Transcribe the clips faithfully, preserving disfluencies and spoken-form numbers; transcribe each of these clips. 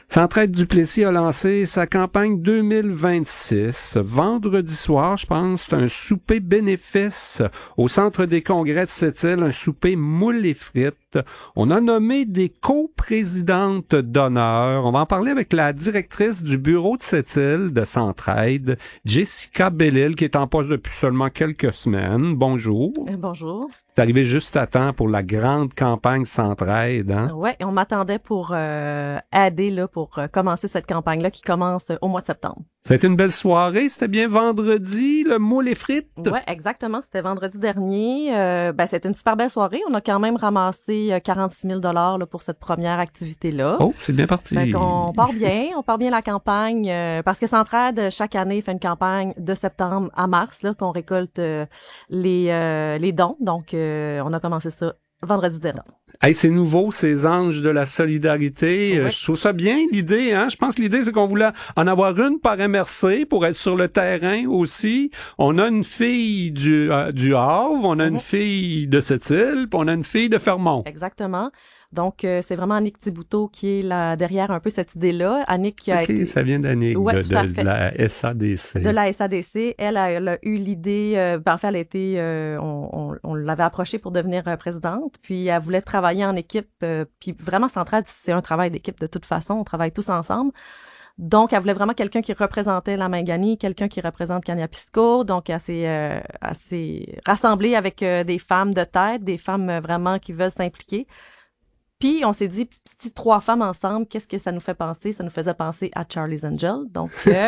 Centraide Duplessis a lancé sa campagne deux mille vingt-six. Vendredi soir, je pense, c'est un souper bénéfice au Centre des congrès de Sept-Îles, un souper moules et frites. On a nommé des coprésidentes d'honneur. On va en parler avec la directrice du bureau de Sept-Îles de Centraide, Jessica Bellil, qui est en poste depuis seulement quelques semaines. Bonjour. Euh, bonjour. C'est arrivé juste à temps pour la grande campagne Centraide, hein? Oui, on m'attendait pour euh, aider là, pour euh, commencer cette campagne-là qui commence euh, au mois de septembre. Ça a été une belle soirée, c'était bien vendredi, le moule et frites? Oui, exactement, c'était vendredi dernier. Euh, ben, c'était une super belle soirée. On a quand même ramassé euh, quarante-six mille dollars là, pour cette première activité-là. Oh, c'est bien parti. Fait qu'on part bien, on part bien la campagne, euh, parce que Centraide, chaque année, fait une campagne de septembre à mars, là, qu'on récolte euh, les, euh, les dons. Donc, euh, on a commencé ça vendredi dernier. Hey, c'est nouveau, ces anges de la solidarité. Oui. Je trouve ça bien, l'idée, hein. Je pense que l'idée, c'est qu'on voulait en avoir une par M R C pour être sur le terrain aussi. On a une fille du, euh, du Havre, on a mm-hmm. une fille de Sept-Îles, puis on a une fille de Fermont. Exactement. Donc, euh, c'est vraiment Annick Thibouteau qui est là derrière un peu cette idée-là. Annick qui a OK, été... ça vient d'Annick, ouais, de, de, de la S A D C. De la S A D C. Elle a, elle a eu l'idée, euh, en fait, elle a été, euh, on, on, on l'avait approchée pour devenir euh, présidente, puis elle voulait travailler en équipe, euh, puis vraiment Centraide, c'est un travail d'équipe de toute façon, on travaille tous ensemble. Donc, elle voulait vraiment quelqu'un qui représentait la Mangani, quelqu'un qui représente Kaniapisco. Donc, elle s'est, euh, elle s'est rassemblée avec euh, des femmes de tête, des femmes euh, vraiment qui veulent s'impliquer. Puis, on s'est dit, si trois femmes ensemble, qu'est-ce que ça nous fait penser? Ça nous faisait penser à Charlie's Angels. Donc, euh,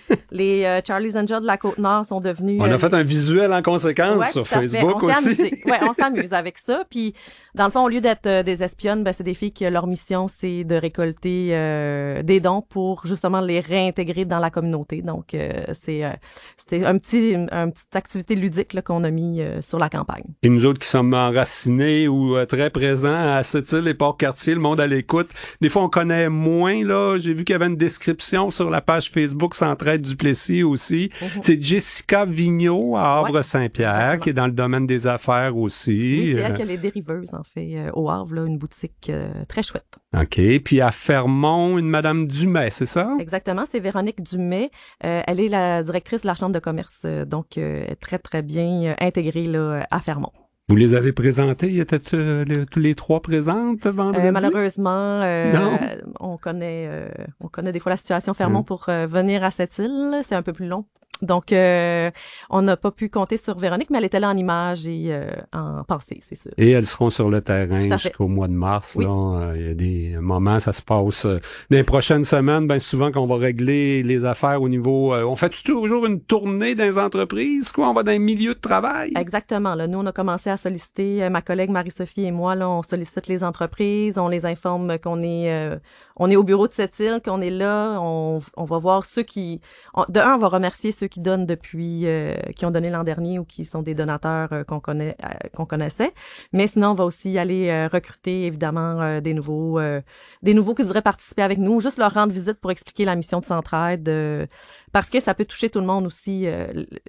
les euh, Charlie's Angels de la Côte-Nord sont devenus... On a euh, fait un visuel en conséquence ouais, sur Facebook on aussi. S'est ouais, on s'amuse avec ça. Puis, dans le fond, au lieu d'être euh, des espionnes, ben, c'est des filles qui, leur mission, c'est de récolter euh, des dons pour, justement, les réintégrer dans la communauté. Donc, euh, c'est euh, c'était un petit, une, une petite activité ludique là, qu'on a mis euh, sur la campagne. Et nous autres qui sommes enracinés ou euh, très présents à Sept-Îles et Port-Cartier, le monde à l'écoute, des fois, on connaît moins, là. J'ai vu qu'il y avait une description sur la page Facebook Centraide Duplessis aussi. Mm-hmm. C'est Jessica Vigneault à Havre-Saint-Pierre, ouais, qui est dans le domaine des affaires aussi. Oui, c'est elle qui a les dériveuses, en fait, euh, au Havre, là, une boutique euh, très chouette. OK. Puis à Fermont, une Madame Dumais, c'est ça? Exactement, c'est Véronique Dumais. Euh, elle est la directrice de la Chambre de commerce, euh, donc euh, très, très bien euh, intégrée là, à Fermont. Vous les avez présentés? Ils étaient euh, les, tous les trois présentes vendredi? Euh, malheureusement, euh, non. on connaît euh, on connaît des fois la situation Fermont hum. pour euh, venir à cette île. C'est un peu plus long. Donc, euh, on n'a pas pu compter sur Véronique, mais elle était là en image et euh, en pensée, c'est sûr. Et elles seront sur le terrain jusqu'au mois de mars. Oui. Là, il y a des moments, ça se passe euh, dans les prochaines semaines, bien souvent qu'on va régler les affaires au niveau... Euh, on fait toujours une tournée dans les entreprises, quoi? On va dans les milieux de travail? Exactement. Là, nous, on a commencé à solliciter, euh, ma collègue Marie-Sophie et moi, là, on sollicite les entreprises, on les informe qu'on est... Euh, on est au bureau de Sept-Îles, qu'on est là, on, on va voir ceux qui... On, de un, on va remercier ceux qui donnent depuis, euh, qui ont donné l'an dernier ou qui sont des donateurs euh, qu'on connaît, euh, qu'on connaissait. Mais sinon, on va aussi aller euh, recruter, évidemment, euh, des nouveaux, euh, des nouveaux qui voudraient participer avec nous, juste leur rendre visite pour expliquer la mission de Centraide, euh, parce que ça peut toucher tout le monde aussi, euh,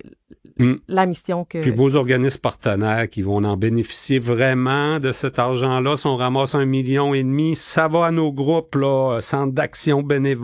mm. la mission que... Puis vos organismes partenaires qui vont en bénéficier vraiment de cet argent-là, si on ramasse un million et demi, ça va à nos groupes, là, centres d'action bénévole.